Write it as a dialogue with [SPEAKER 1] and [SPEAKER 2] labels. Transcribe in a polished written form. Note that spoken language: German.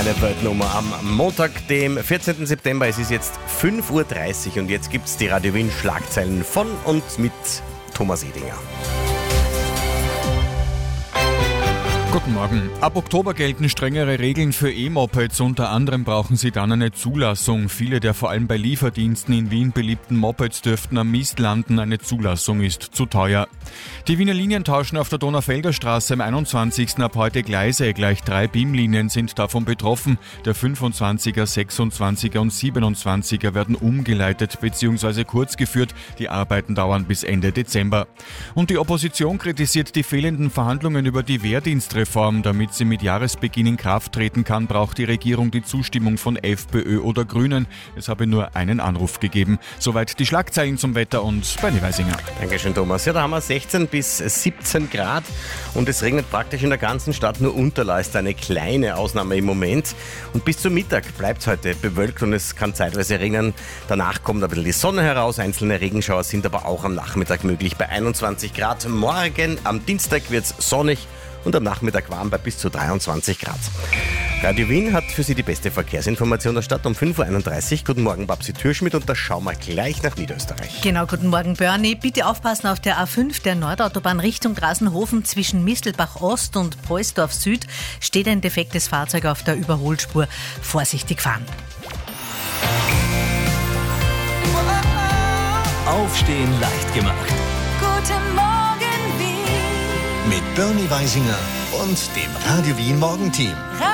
[SPEAKER 1] Eine Weltnummer am Montag, dem 14. September. Es ist jetzt 5.30 Uhr und jetzt gibt es die Radio Wien Schlagzeilen von und mit Thomas Edinger.
[SPEAKER 2] Guten Morgen. Ab Oktober gelten strengere Regeln für E-Mopeds. Unter anderem brauchen sie dann eine Zulassung. Viele der vor allem bei Lieferdiensten in Wien beliebten Mopeds dürften am Mist landen. Eine Zulassung ist zu teuer. Die Wiener Linien tauschen auf der Donaufelder Straße am 21. ab heute Gleise. Gleich 3 BIM-Linien sind davon betroffen. Der 25er, 26er und 27er werden umgeleitet bzw. kurzgeführt. Die Arbeiten dauern bis Ende Dezember. Und die Opposition kritisiert die fehlenden Verhandlungen über die Wehrdienstreform. Damit sie mit Jahresbeginn in Kraft treten kann, braucht die Regierung die Zustimmung von FPÖ oder Grünen. Es habe nur einen Anruf gegeben. Soweit die Schlagzeilen zum Wetter und Bernie Weisinger.
[SPEAKER 1] Dankeschön, Thomas. Ja, da haben wir 16 bis 17 Grad und es regnet praktisch in der ganzen Stadt. Nur Unterla ist eine kleine Ausnahme im Moment. Und bis zum Mittag bleibt es heute bewölkt und es kann zeitweise regnen. Danach kommt ein bisschen die Sonne heraus. Einzelne Regenschauer sind aber auch am Nachmittag möglich bei 21 Grad. Morgen am Dienstag wird es sonnig und am Nachmittag warm bei bis zu 23 Grad. Radio Wien hat für Sie die beste Verkehrsinformation der Stadt um 5.31 Uhr. Guten Morgen, Babsi Türschmidt, und da schauen wir gleich nach Niederösterreich.
[SPEAKER 3] Genau, guten Morgen, Bernie. Bitte aufpassen auf der A5 der Nordautobahn Richtung Grasenhofen zwischen Mistelbach Ost und Preußdorf Süd steht ein defektes Fahrzeug auf der Überholspur. Vorsichtig fahren.
[SPEAKER 4] Aufstehen leicht gemacht.
[SPEAKER 5] Guten Morgen Wien.
[SPEAKER 4] Mit Bernie Weisinger und dem Radio Wien Morgenteam.